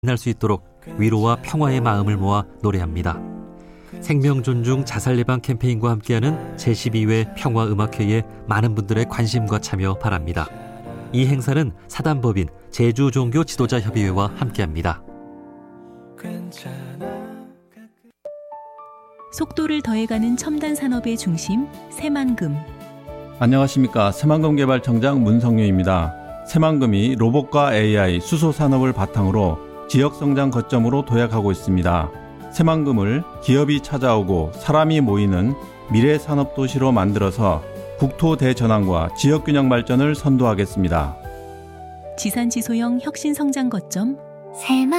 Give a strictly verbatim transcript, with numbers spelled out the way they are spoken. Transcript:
날 수 있도록 위로와 평화의 마음을 모아 노래합니다. 생명 존중 자살 예방 캠페인과 함께하는 제십이 회 평화음악회에 많은 분들의 관심과 참여 바랍니다. 이 행사는 사단법인 제주종교 지도자협의회와 함께합니다. 속도를 더해가는 첨단 산업의 중심 새만금. 안녕하십니까. 새만금 개발청장 문성유입니다. 새만금이 로봇과 에이아이, 수소 산업을 바탕으로 지역 성장 거점으로 도약하고 있습니다. 새만금을 기업이 찾아오고 사람이 모이는 미래 산업 도시로 만들어서 국토 대전환과 지역 균형 발전을 선도하겠습니다. 지산지소형 혁신 성장 거점 새만금